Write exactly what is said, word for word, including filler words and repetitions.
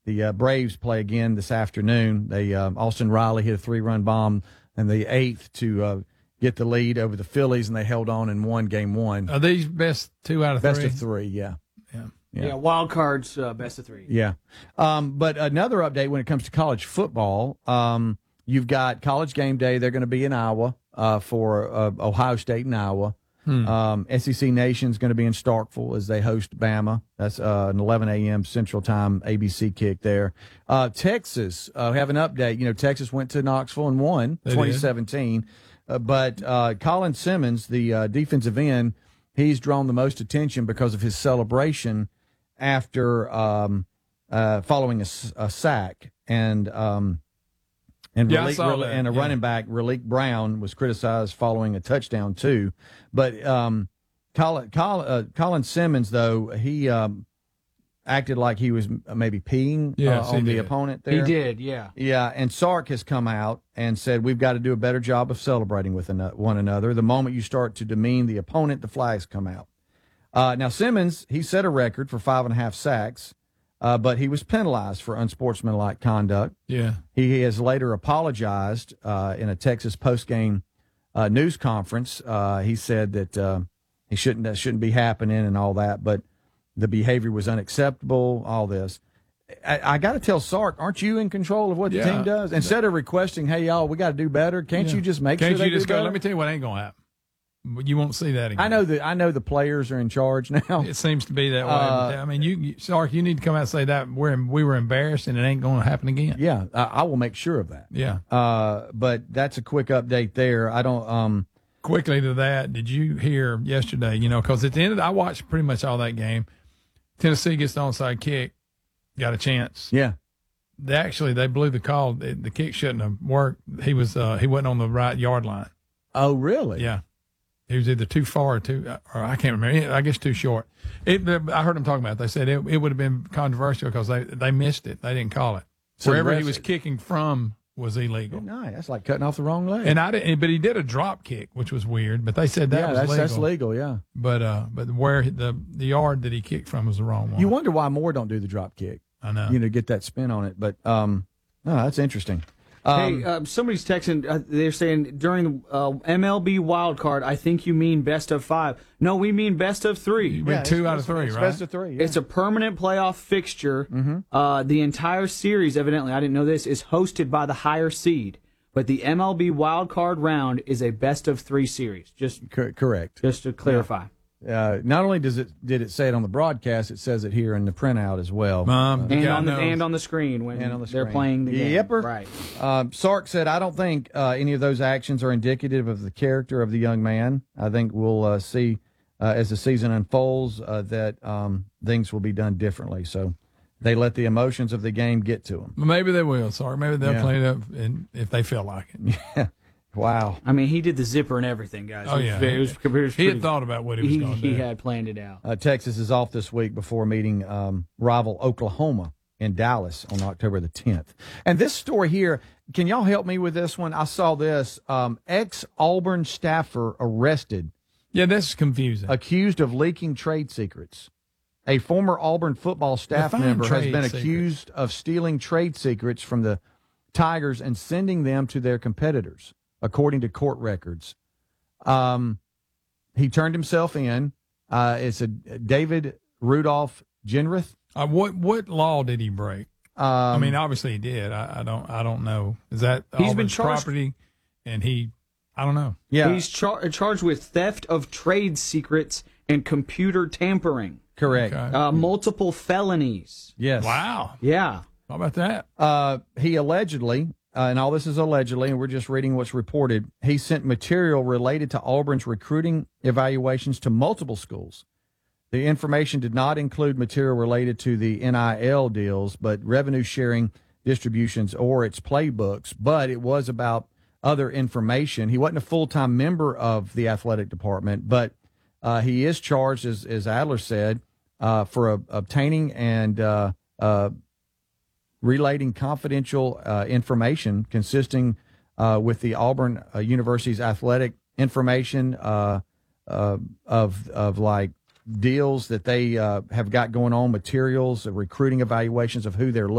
the uh, Braves play again this afternoon. They uh, Austin Riley hit a three-run bomb in the eighth to uh, get the lead over the Phillies, and they held on and won game one. Are these best two out of best three? Best of three, yeah. Yeah. Yeah, yeah wild cards, uh, best of three. Yeah. Um, but another update when it comes to college football, um, you've got College Game Day. They're going to be in Iowa uh, for uh, Ohio State and Iowa. Hmm. Um, S E C Nation's going to be in Starkville as they host Bama. That's uh, an eleven a.m. Central Time A B C kick there. Uh, Texas, uh, have an update. You know, Texas went to Knoxville and won they twenty seventeen. Uh, but uh, Colin Simmons, the uh, defensive end, he's drawn the most attention because of his celebration after um, uh, following a, a sack. And um, and, yeah, Raleek, Raleek, and a yeah. running back, Raleek Brown, was criticized following a touchdown, too. But um, Colin, Colin, uh, Colin Simmons, though, he um, acted like he was maybe peeing yes, uh, on the did. opponent there. He did, yeah. Yeah, and Sark has come out and said we've got to do a better job of celebrating with one another. The moment you start to demean the opponent, the flags come out. Uh, now, Simmons, he set a record for five and a half sacks. Uh, but he was penalized for unsportsmanlike conduct. Yeah. He has later apologized uh, in a Texas postgame uh, news conference. Uh, he said that uh, he shouldn't that shouldn't be happening and all that, but the behavior was unacceptable, all this. I, I got to tell Sark, aren't you in control of what the yeah. team does? Instead of requesting, hey, y'all, we got to do better, can't yeah. you just make can't sure you they just do go, better? let me tell you what ain't going to happen. You won't see that again. I know the I know the players are in charge now. It seems to be that way. Uh, I mean, you, you, Sark, you need to come out and say that we're we were embarrassed and it ain't going to happen again. Yeah, I, I will make sure of that. Yeah. Uh, but that's a quick update there. I don't. Um, quickly to that, did you hear yesterday? You know, because at the end of the, I watched pretty much all that game. Tennessee gets the onside kick, got a chance. Yeah. They actually they blew the call. The, the kick shouldn't have worked. He was uh, he wasn't on the right yard line. Oh, really? Yeah. He was either too far or too, or I can't remember. I guess too short. It, I heard them talking about it. They said it, it would have been controversial because they, they missed it. They didn't call it. So wherever he was kicking from was illegal. Nice. That's like cutting off the wrong leg. And I didn't, but he did a drop kick, which was weird. But they said that yeah, was that's, legal. that's legal. Yeah. But uh, but where the the yard that he kicked from was the wrong one. You wonder why more don't do the drop kick. I know. You know, get that spin on it. But um, no, that's interesting. Um, hey, uh, somebody's texting. Uh, they're saying during uh, M L B wild card, I think you mean best of five. No, we mean best of three. Yeah, two out of three, it's right? Best of three. Yeah. It's a permanent playoff fixture. Mm-hmm. Uh, the entire series, evidently, I didn't know this, is hosted by the higher seed. But the M L B wild card round is a best of three series. Just Co- correct. Just to clarify. Yeah. Uh, not only does it did it say it on the broadcast, it says it here in the printout as well. Mom, uh, and on the and on the screen when and on the they're screen. playing the game. Yepper. Right. Um, Sark said, "I don't think uh, any of those actions are indicative of the character of the young man. I think we'll uh, see uh, as the season unfolds uh, that um, things will be done differently." So they let the emotions of the game get to them. Maybe they will. Sorry, maybe they'll Yeah. play it up and if they feel like it. Yeah. Wow. I mean, he did the zipper and everything, guys. Oh, yeah. It was, it was He pretty, had thought about what he was he, going to do. he had planned it out. Uh, Texas is off this week before meeting um, rival Oklahoma in Dallas on October the tenth. And this story here, can y'all help me with this one? I saw this. Um, ex-Auburn staffer arrested. Yeah, that's confusing. Accused of leaking trade secrets. A former Auburn football staff Define member has trade been secrets. accused of stealing trade secrets from the Tigers and sending them to their competitors, according to court records. Um, he turned himself in. Uh, it's a David Rudolph Genrith. Uh, what what law did he break? Um, I mean, obviously he did. I, I don't I don't know. Is that He's been Auburn's charged- property? And he, I don't know. yeah, He's char- charged with theft of trade secrets and computer tampering. correct. Okay. Uh, multiple felonies. Yes. Wow. Yeah. How about that? Uh, he allegedly, uh, and all this is allegedly, and we're just reading what's reported, he sent material related to Auburn's recruiting evaluations to multiple schools. The information did not include material related to the N I L deals, but revenue sharing distributions or its playbooks, but it was about other information. He wasn't a full-time member of the athletic department, but uh, he is charged, as, as Adler said, uh, for uh, obtaining and uh, uh, relating confidential uh, information consisting uh, with the Auburn uh, University's athletic information uh, uh, of of like deals that they uh, have got going on, materials, recruiting evaluations of who they're looking